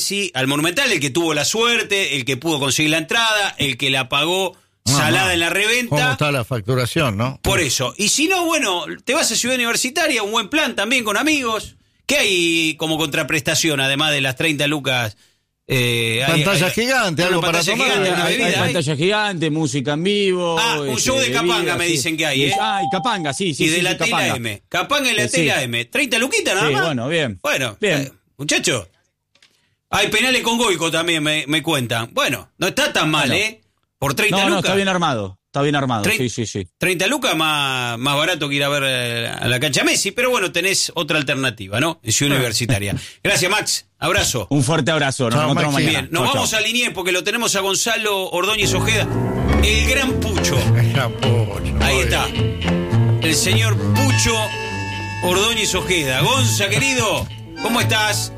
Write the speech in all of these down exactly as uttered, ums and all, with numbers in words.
Messi al Monumental, el que tuvo la suerte, el que pudo conseguir la entrada, el que la pagó salada no, en la reventa. ¿Cómo está la facturación, no? Por eso. Y si no, bueno, te vas a Ciudad Universitaria, un buen plan también con amigos. ¿Qué hay como contraprestación, además de las treinta lucas? Eh, pantalla hay, gigante, hay, algo para tomar. Gigante, hay, bebida, hay pantalla hay. gigante, música en vivo. Ah, un este, show de bebida, Capanga me sí. dicen que hay, ¿eh? Ah, y Capanga, sí, sí. Y de sí, la sí, Tela Capanga. M. Capanga y la Sí, Tela sí. M. treinta luquitas nada Sí, más. bueno, bien. Bueno, bien. Eh, muchachos. Hay penales con Goico también, me, me cuentan. Bueno, no está tan mal, Bueno. ¿eh? Por treinta No, lucas. no, está bien armado. Está bien armado, Trein- sí, sí, sí. treinta lucas más, más barato que ir a ver eh, a la cancha Messi, pero bueno, tenés otra alternativa, ¿no? En Ciudad Universitaria. Gracias, Max. Abrazo. Un fuerte abrazo. Nos Chao, encontramos Maxi. mañana. Bien, nos Chau, vamos chau. a Liniers porque lo tenemos a Gonzalo Ordóñez Ojeda, el gran Pucho. Ahí está. El señor Pucho Ordóñez Ojeda. Gonza, querido, ¿cómo estás?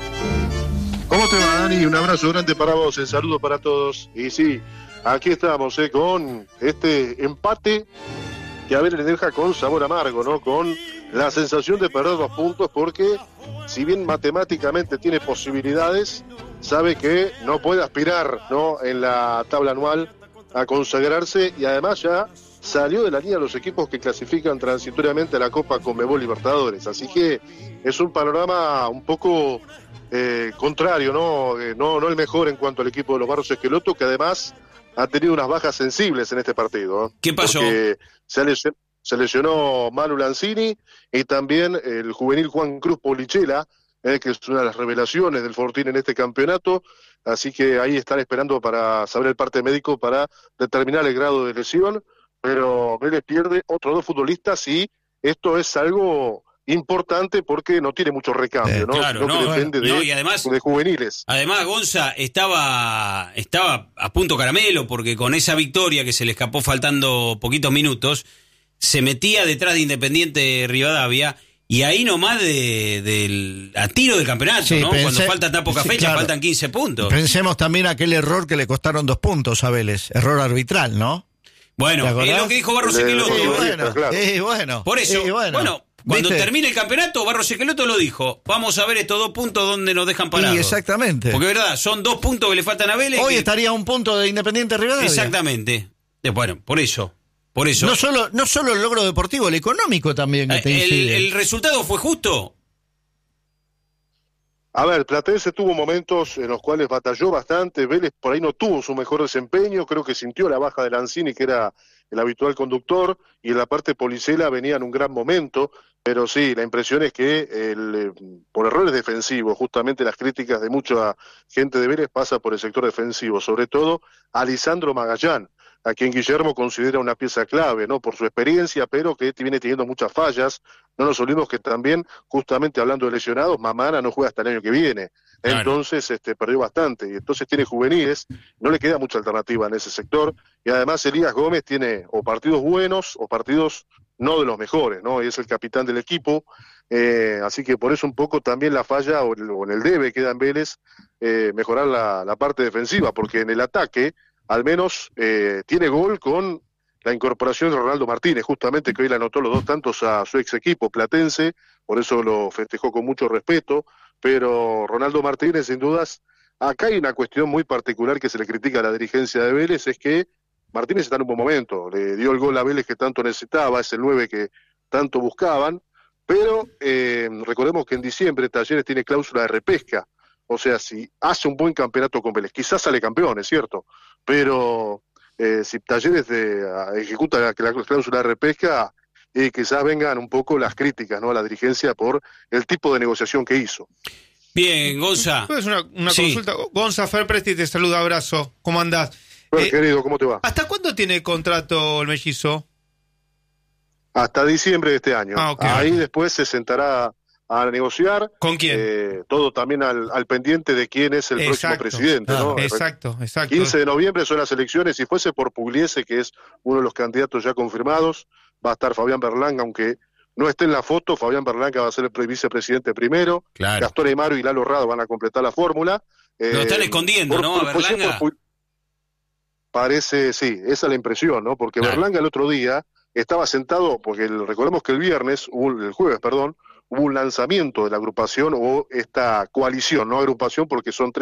¿Cómo te va, Dani? Un abrazo grande para vos, el saludo para todos. Y sí, aquí estamos, eh, con este empate que a ver le deja con sabor amargo, ¿no? Con la sensación de perder dos puntos porque, si bien matemáticamente tiene posibilidades, sabe que no puede aspirar, ¿no? En la tabla anual a consagrarse y además ya salió de la línea los equipos que clasifican transitoriamente a la Copa Conmebol Libertadores. Así que es un panorama un poco eh, contrario, ¿no? Eh, no, no el mejor en cuanto al equipo de los Barros Esqueloto, que además ha tenido unas bajas sensibles en este partido, ¿eh? ¿Qué pasó? Porque se lesionó, se lesionó Manu Lanzini y también el juvenil Juan Cruz Polichela, eh, que es una de las revelaciones del Fortín en este campeonato. Así que ahí están esperando para saber el parte médico para determinar el grado de lesión. Pero Vélez pierde otros dos futbolistas y esto es algo importante porque no tiene mucho recambio, Eh, ¿no? claro, Sino que no, depende no, de, y además- de juveniles. Además, Gonza estaba, estaba a punto caramelo porque con esa victoria que se le escapó faltando poquitos minutos, se metía detrás de Independiente Rivadavia y ahí nomás de, del a tiro del campeonato, Sí, ¿no? pensé- Cuando falta tan poca sí, fecha, claro. faltan quince puntos. Pensemos también aquel error que le costaron dos puntos a Vélez, error arbitral, ¿no? Bueno, ¿Te es acordás? lo que dijo Barros El de- Esqueloto. Sí, Y bueno, bueno, claro. y bueno. Por eso, y bueno, cuando ¿viste? termine el campeonato, Barros Esqueloto lo dijo. Vamos a ver estos dos puntos donde nos dejan parados. Y exactamente. Porque verdad, son dos puntos que le faltan a Vélez. Hoy que- estaría a un punto de Independiente Rivadavia. Exactamente. Eh, Bueno, por eso. Por eso. No solo, no solo el logro deportivo, el económico también que te Eh, el, incide. el resultado fue justo. A ver, Platense tuvo momentos en los cuales batalló bastante, Vélez por ahí no tuvo su mejor desempeño, creo que sintió la baja de Lanzini, que era el habitual conductor, y en la parte Policela venía en un gran momento, pero sí, la impresión es que el, eh, por errores defensivos, justamente las críticas de mucha gente de Vélez pasa por el sector defensivo, sobre todo a Lisandro Magallán, a quien Guillermo considera una pieza clave, ¿no? Por su experiencia, pero que viene teniendo muchas fallas. No nos olvidemos que también, justamente hablando de lesionados, Mamana no juega hasta el año que viene. Claro. Entonces, este, perdió bastante. Y entonces tiene juveniles, no le queda mucha alternativa en ese sector. Y además Elías Gómez tiene o partidos buenos o partidos no de los mejores, ¿no? Y es el capitán del equipo. Eh, así que por eso un poco también la falla o, el, o en el debe queda en Vélez eh, mejorar la, la parte defensiva, porque en el ataque al menos eh, tiene gol con la incorporación de Ronaldo Martínez, justamente que hoy le anotó los dos tantos a su ex equipo Platense, por eso lo festejó con mucho respeto, pero Ronaldo Martínez, sin dudas, acá hay una cuestión muy particular que se le critica a la dirigencia de Vélez, es que Martínez está en un buen momento, le dio el gol a Vélez que tanto necesitaba, es el nueve que tanto buscaban, pero eh, recordemos que en diciembre Talleres tiene cláusula de repesca, o sea, si hace un buen campeonato con Vélez, quizás sale campeón, es cierto, pero eh, si Talleres de, a, ejecuta la, la cláusula de repesca, eh, quizás vengan un poco las críticas, ¿no?, a la dirigencia por el tipo de negociación que hizo. Bien, Gonza. Es una, una Sí. consulta. Gonza Ferpresti te saluda, abrazo. ¿Cómo andás? Bueno, Eh, querido, ¿cómo te va? ¿Hasta cuándo tiene contrato el mellizo? Hasta diciembre de este año. Ah, ok. Ahí después se sentará a negociar. ¿Con quién? Eh, todo también al, al pendiente de quién es el Exacto. próximo presidente, ¿no? Exacto, exacto. quince de noviembre son las elecciones. Si fuese por Pugliese, que es uno de los candidatos ya confirmados, va a estar Fabián Berlanga, aunque no esté en la foto. Fabián Berlanga va a ser el vicepresidente primero. Claro. Gastón Aymaro y Lalo Rado van a completar la fórmula. Lo Eh, están escondiendo, por- ¿no? A por- por- Berlanga. por- Parece, sí, esa es la impresión, ¿no? Porque Claro. Berlanga el otro día estaba sentado, porque el- recordemos que el viernes, hubo- el jueves, perdón, hubo un lanzamiento de la agrupación o esta coalición, no agrupación porque son tres